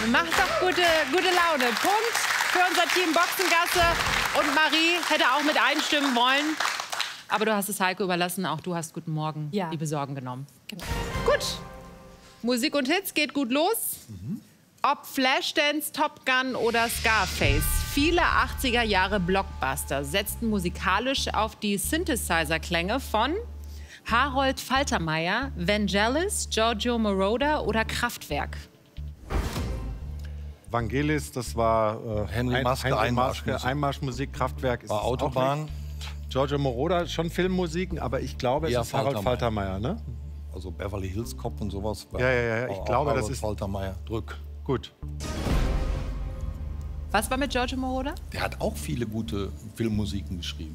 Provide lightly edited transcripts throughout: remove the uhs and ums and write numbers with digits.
Macht doch gute Laune. Punkt für unser Team Boxengasse. Und Marie hätte auch mit einstimmen wollen. Aber du hast es Heiko überlassen. Auch du hast Guten Morgen, liebe Sorgen genommen. Genau. Gut. Musik und Hits geht gut los. Ob Flashdance, Top Gun oder Scarface. Viele 80er Jahre Blockbuster setzten musikalisch auf die Synthesizer-Klänge von Harold Faltermeyer, Vangelis, Giorgio Moroder oder Kraftwerk. Vangelis, das war Henry Maske, Einmarschmusik, Kraftwerk. Ist war Autobahn. Giorgio Moroder, schon Filmmusiken, aber ich glaube, es ist Harold Faltermeyer, ne? Also Beverly Hills Cop und sowas. Ja, ich glaube, das ist Faltermeyer. Drück. Gut. Was war mit Giorgio Moroder? Der hat auch viele gute Filmmusiken geschrieben.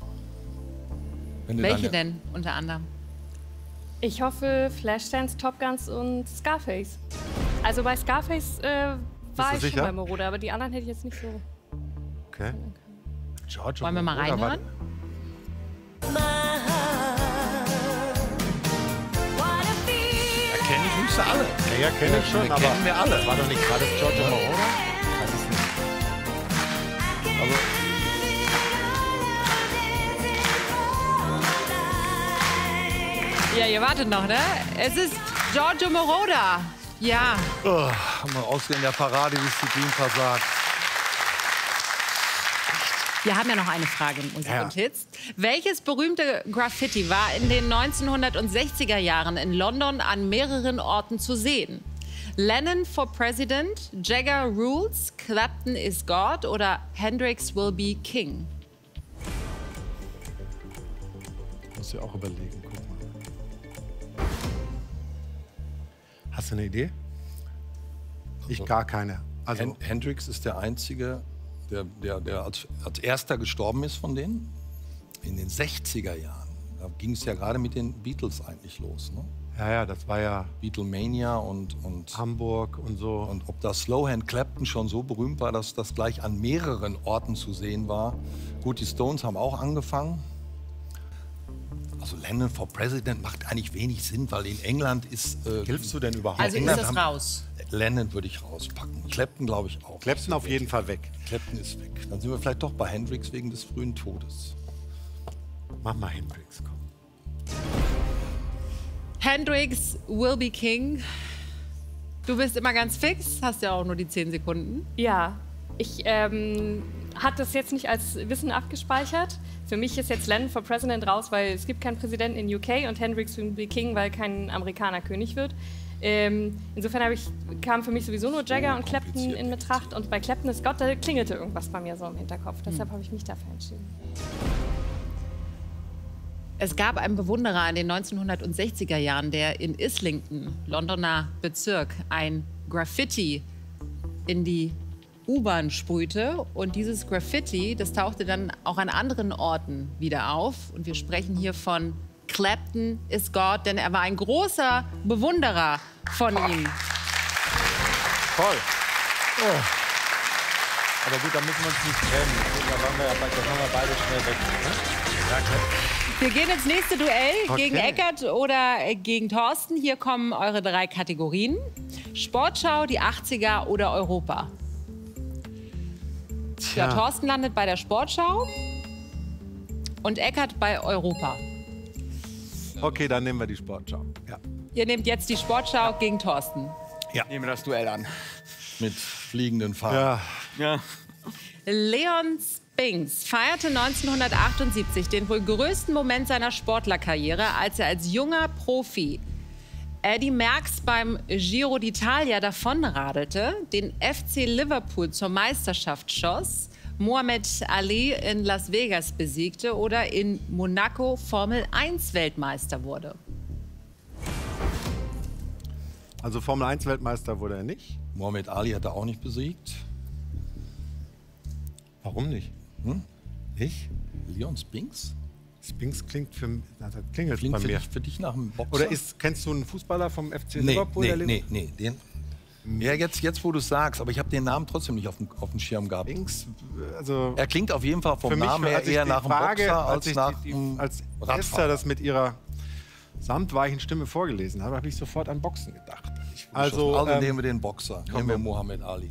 Welche denn unter anderem? Ich hoffe Flashdance, Top Guns und Scarface. Also bei Scarface war ich schon bei Moroder, aber die anderen hätte ich jetzt nicht so. Okay. Giorgio Wollen wir mal reinhören? Kenne ich nicht so alle. Ja, kenne ich schon, aber kennen wir alle. War doch nicht gerade Giorgio Moroder? Weiß ich nicht. Ja, ihr wartet noch, ne? Es ist Giorgio Moroder. Ja. Oh, haben wir ausgehend der Paradedisziplin versagt. Wir haben ja noch eine Frage in Musik und Hits. Welches berühmte Graffiti war in den 1960er Jahren in London an mehreren Orten zu sehen? Lennon for President, Jagger Rules, Clapton is God oder Hendrix will be King? Muss ich auch überlegen. Guck mal. Hast du eine Idee? Ich gar keine. Also Hendrix ist der Einzige, der als erster gestorben ist von denen. In den 60er Jahren. Da ging es ja gerade mit den Beatles eigentlich los. Ne? Ja, das war ja Beatlemania und Hamburg und so. Und ob das Slowhand Clapton schon so berühmt war, dass das gleich an mehreren Orten zu sehen war. Gut, die Stones haben auch angefangen. Also Lennon for President macht eigentlich wenig Sinn, weil in England ist... Hilfst du denn überhaupt? Also ist das raus? Lennon würde ich rauspacken. Clapton glaube ich auch. Clapton auf jeden Fall weg. Clapton ist weg. Dann sind wir vielleicht doch bei Hendrix wegen des frühen Todes. Mach mal Hendrix, komm. Hendrix will be King. Du bist immer ganz fix, hast ja auch nur die 10 Sekunden. Ja, ich hatte das jetzt nicht als Wissen abgespeichert. Für mich ist jetzt Lennon for President raus, weil es gibt keinen Präsidenten in UK und Hendrix will be King, weil kein Amerikaner König wird. Insofern kam für mich sowieso nur Jagger und Clapton in Betracht. Und bei Clapton ist Gott, da klingelte irgendwas bei mir so im Hinterkopf. Deshalb habe ich mich dafür entschieden. Es gab einen Bewunderer in den 1960er Jahren, der in Islington, Londoner Bezirk, ein Graffiti in die U-Bahn sprühte. Und dieses Graffiti, das tauchte dann auch an anderen Orten wieder auf. Und wir sprechen hier von Clapton is God, denn er war ein großer Bewunderer von ihm. Toll. Oh. Aber gut, da müssen wir uns nicht trennen. Da waren wir beide schnell weg. Ne? Ja, klar. Wir gehen ins nächste Duell gegen Eckert oder gegen Thorsten. Hier kommen eure 3 Kategorien. Sportschau, die 80er oder Europa. Ja, Thorsten landet bei der Sportschau und Eckert bei Europa. Okay, dann nehmen wir die Sportschau. Ja. Ihr nehmt jetzt die Sportschau gegen Thorsten. Ja. Nehmen wir das Duell an. Mit fliegenden Fahnen. Ja. Leon Spinks feierte 1978 den wohl größten Moment seiner Sportlerkarriere, als er als junger Profi Eddy Merckx beim Giro d'Italia davonradelte, den FC Liverpool zur Meisterschaft schoss, Muhammad Ali in Las Vegas besiegte oder in Monaco Formel-1-Weltmeister wurde. Also Formel-1-Weltmeister wurde er nicht. Muhammad Ali hat er auch nicht besiegt. Warum nicht? Ich? Leon Spinks? Spinks klingt klingelt bei mir. Für dich nach einem Boxer? Oder kennst du einen Fußballer vom FC Liverpool? Nee. Ja, jetzt wo du es sagst, aber ich habe den Namen trotzdem nicht auf dem Schirm gehabt. Spinks, also er klingt auf jeden Fall vom Namen her eher nach einem Boxer als nach einem Radfahrer. Als Esther das mit ihrer samtweichen Stimme vorgelesen habe, habe ich sofort an Boxen gedacht. Ich Also nehmen wir den Boxer. Nehmen wir Muhammad Ali.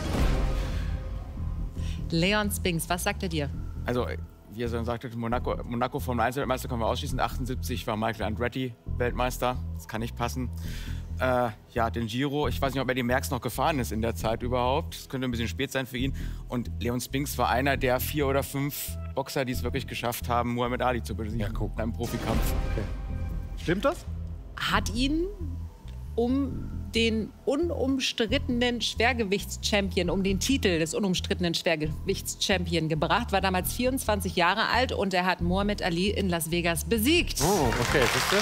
Leon Spinks, was sagt er dir? Also, wie ihr schon sagtet, Monaco Formel 1 Weltmeister können wir ausschließen. 78 war Michael Andretti Weltmeister. Das kann nicht passen. Ja, den Giro, ich weiß nicht, ob Eddy Merckx noch gefahren ist in der Zeit überhaupt. Das könnte ein bisschen spät sein für ihn. Und Leon Spinks war einer der 4 oder 5 Boxer, die es wirklich geschafft haben, Muhammad Ali zu besiegen in einem Profikampf. Okay. Stimmt das? Hat ihn um den unumstrittenen Schwergewichtschampion, um den Titel des unumstrittenen Schwergewichtschampion gebracht, war damals 24 Jahre alt und er hat Muhammad Ali in Las Vegas besiegt. Oh, okay, siehst du?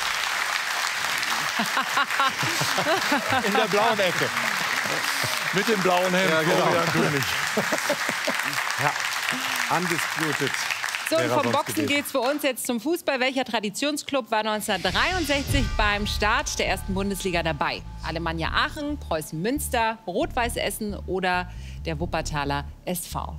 In der blauen Ecke. Mit dem blauen Hemd. Ja, genau. König. Ja, undisputed. So, und vom Boxen geht's für uns jetzt zum Fußball. Welcher Traditionsclub war 1963 beim Start der ersten Bundesliga dabei? Alemannia Aachen, Preußen Münster, Rot-Weiß Essen oder der Wuppertaler SV?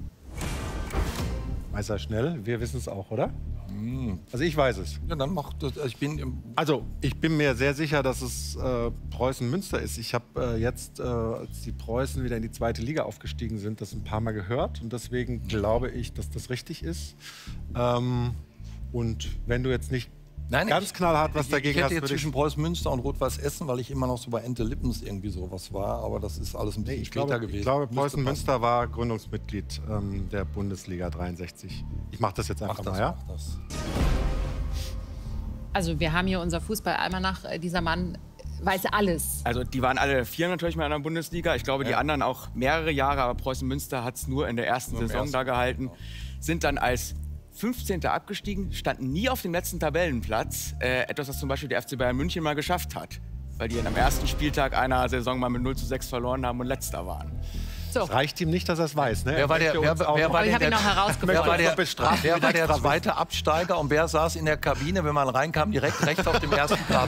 Meister schnell, wir wissen es auch, oder? Also ich weiß es. Ja, dann mach das. Ich bin mir sehr sicher, dass es Preußen Münster ist. Ich habe jetzt, als die Preußen wieder in die 2. Liga aufgestiegen sind, das ein paar Mal gehört. Und deswegen glaube ich, dass das richtig ist. Und wenn du jetzt nicht ganz knallhart was dagegen hast... Ich hätte jetzt zwischen Preußen Münster und Rot-Weiß Essen, weil ich immer noch so bei Ente Lippens irgendwie sowas war. Aber das ist alles ein bisschen später gewesen. Ich glaube, Preußen Münster war Gründungsmitglied der Bundesliga 63. Ich mache das jetzt einfach mal, ja? Also wir haben hier unser Fußballalmanach. Dieser Mann weiß alles. Also die waren alle 4 natürlich mal in der Bundesliga. Ich glaube, die anderen auch mehrere Jahre. Aber Preußen Münster hat es nur in der ersten Saison da gehalten. Genau. Sind dann als 15. abgestiegen, standen nie auf dem letzten Tabellenplatz. Etwas, was zum Beispiel der FC Bayern München mal geschafft hat. Weil die am ersten Spieltag einer Saison mal mit 0:6 verloren haben und Letzter waren. So. Das reicht ihm nicht, dass er es weiß. Ne? Wer war der zweite Absteiger und wer saß in der Kabine, wenn man reinkam, direkt rechts auf dem ersten Platz?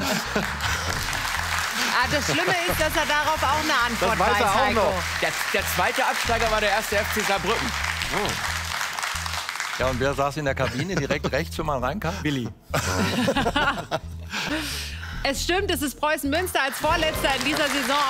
Das Schlimme ist, dass er darauf auch eine Antwort weiß. Er auch noch. Der zweite Absteiger war der erste FC Saarbrücken. Oh. Ja, und wer saß in der Kabine direkt rechts, wenn man reinkam? Willi. Es stimmt, es ist Preußen Münster als Vorletzter in dieser Saison